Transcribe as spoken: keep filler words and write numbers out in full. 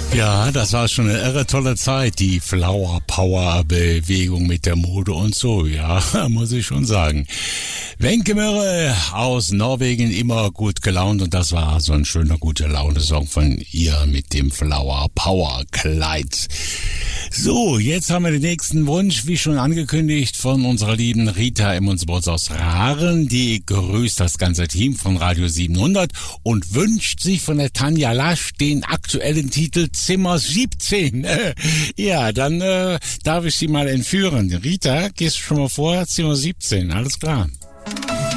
Ja, das war schon eine irre tolle Zeit, die Flower Power Bewegung mit der Mode und so, ja, muss ich schon sagen. Wenke Möhre aus Norwegen, immer gut gelaunt, und das war so ein schöner gute Laune-Song von ihr mit dem Flower Power Kleid. So, jetzt haben wir den nächsten Wunsch, wie schon angekündigt, von unserer lieben Rita Emmonsborns aus Raren. Die grüßt das ganze Team von Radio siebenhundert und wünscht sich von der Tanja Lasch den aktuellen Titel Zimmer siebzehn. Äh, ja, dann äh, darf ich sie mal entführen. Rita, gehst du schon mal vor? Zimmer siebzehn, alles klar.